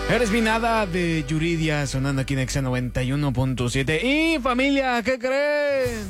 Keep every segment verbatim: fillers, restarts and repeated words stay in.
Eres mi nada de Yuridia sonando aquí en Exa noventa y uno punto siete. Y familia, ¿qué creen?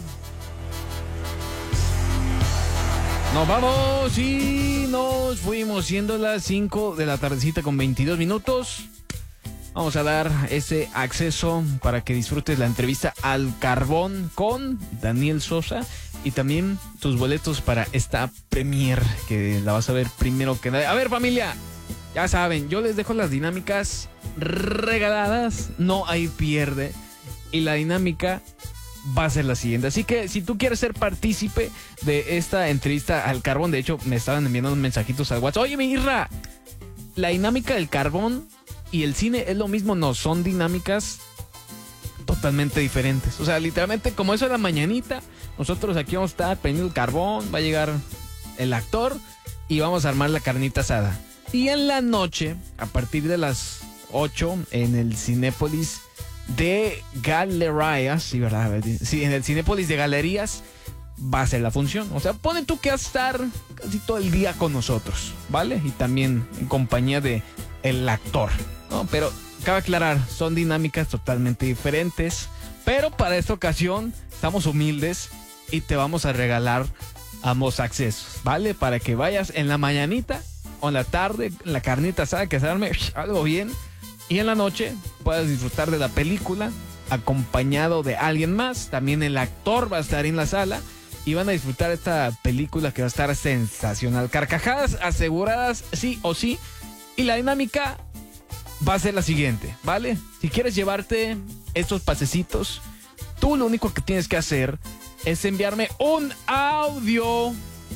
Nos vamos y nos fuimos siendo las cinco de la tardecita con veintidós minutos. Vamos a dar ese acceso para que disfrutes la entrevista al carbón con Daniel Sosa y también tus boletos para esta premier que la vas a ver primero que nada. A ver, familia, ya saben, yo les dejo las dinámicas regaladas, no hay pierde, y la dinámica va a ser la siguiente. Así que si tú quieres ser partícipe de esta entrevista al carbón, de hecho me estaban enviando unos mensajitos al WhatsApp. Oye, mi Irra, la dinámica del carbón y el cine es lo mismo. No, son dinámicas totalmente diferentes. O sea, literalmente como eso es la mañanita, nosotros aquí vamos a estar prendiendo el carbón, va a llegar el actor y vamos a armar la carnita asada. Y en la noche, a partir de las ocho, en el Cinépolis de Galerías, sí, ¿verdad? Sí, en el Cinépolis de Galerías va a ser la función. O sea, pone tú que vas a estar casi todo el día con nosotros, ¿vale? Y también en compañía de el actor, ¿no? Pero cabe aclarar, son dinámicas totalmente diferentes. Pero para esta ocasión estamos humildes y te vamos a regalar ambos accesos, ¿vale? Para que vayas en la mañanita o en la tarde, en la carnita asada, que se arme algo bien, y en la noche puedas disfrutar de la película acompañado de alguien más. También el actor va a estar en la sala y van a disfrutar esta película que va a estar sensacional. Carcajadas aseguradas sí o sí. Y la dinámica va a ser la siguiente, ¿vale? Si quieres llevarte estos pasecitos, tú lo único que tienes que hacer es enviarme un audio,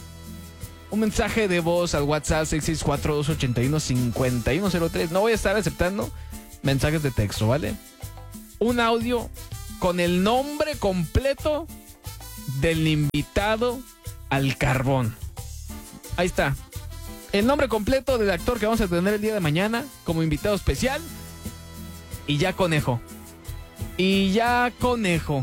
un mensaje de voz al WhatsApp seis seis cuatro, dos ocho uno, cinco uno cero tres. No voy a estar aceptando mensajes de texto, ¿vale? Un audio con el nombre completo del invitado al carbón. Ahí está. El nombre completo del actor que vamos a tener el día de mañana como invitado especial. Y ya conejo. Y ya conejo.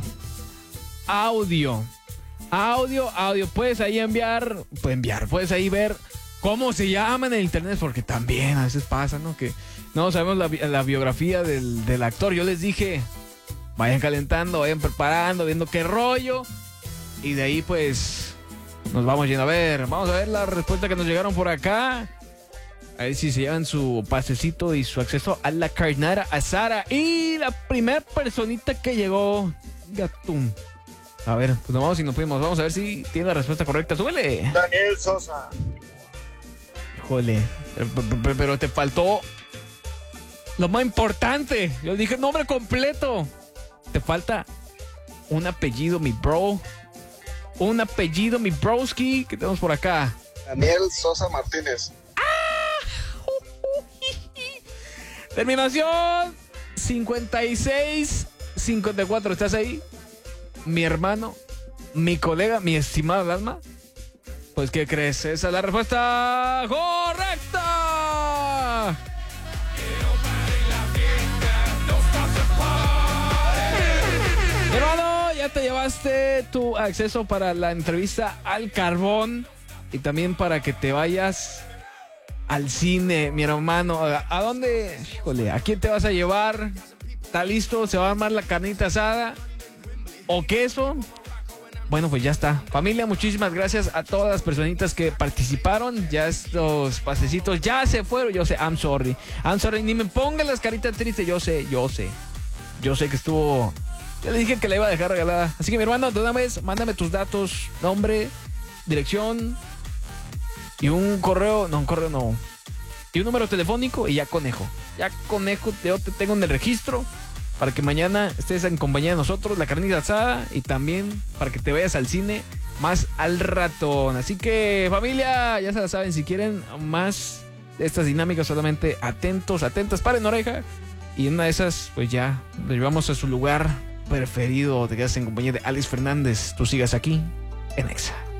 Audio. Audio, audio. Puedes ahí enviar, puedes enviar, puedes ahí ver cómo se llama en el internet, porque también a veces pasa, ¿no? Que no sabemos la, la biografía del, del actor. Yo les dije, vayan calentando, vayan preparando, viendo qué rollo. Y de ahí pues nos vamos yendo. A ver, vamos a ver la respuesta que nos llegaron por acá. A ver si se llevan su pasecito y su acceso a la carnada asada. Y la primera personita que llegó, Gatum. A ver, pues nos vamos y nos fuimos. Vamos a ver si tiene la respuesta correcta. ¡Súbele! Daniel Sosa. Híjole, pero, pero te faltó lo más importante. Yo dije nombre completo. Te falta un apellido, mi bro. Un apellido, mi broski. ¿Qué tenemos por acá? Daniel Sosa Martínez. ¡Ah! Terminación cincuenta y seis cincuenta y cuatro. ¿Estás ahí? Mi hermano, mi colega, mi estimado alma. Pues, ¿qué crees? Esa es la respuesta correcta. Hermano, ya te llevaste tu acceso para la entrevista al carbón y también para que te vayas al cine, mi hermano. ¿A, a dónde? Híjole, ¿a quién te vas a llevar? ¿Está listo? ¿Se va a armar la carnita asada? ¿O queso? Bueno, pues ya está. Familia, muchísimas gracias a todas las personitas que participaron. Ya estos pasecitos ya se fueron. Yo sé, I'm sorry. I'm sorry, ni me pongan las caritas tristes. Yo sé, yo sé. Yo sé que estuvo... Yo le dije que la iba a dejar regalada. Así que mi hermano, de una vez, mándame tus datos, nombre, dirección y un correo. No, un correo no. Y un número telefónico y ya conejo. Ya conejo, yo te tengo en el registro. Para que mañana estés en compañía de nosotros, la carnita asada, y también para que te vayas al cine más al ratón. Así que, familia, ya se la saben, si quieren más de estas dinámicas, solamente atentos, atentas, paren oreja. Y en una de esas, pues ya, lo llevamos a su lugar preferido. Te quedas en compañía de Alex Fernández. Tú sigas aquí en Exa.